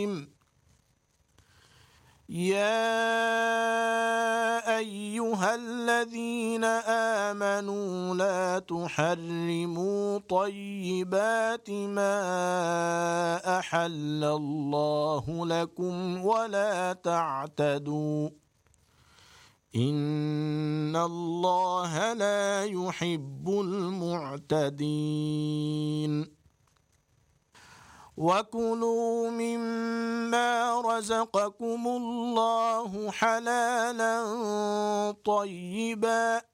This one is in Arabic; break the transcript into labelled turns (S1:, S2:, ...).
S1: يا أيها الذين آمنوا لا تحرموا طيبات ما أحل الله لكم ولا تعتدوا إن الله لا يحب المعتدين وكلوا مما رزقكم الله حلالا طيبا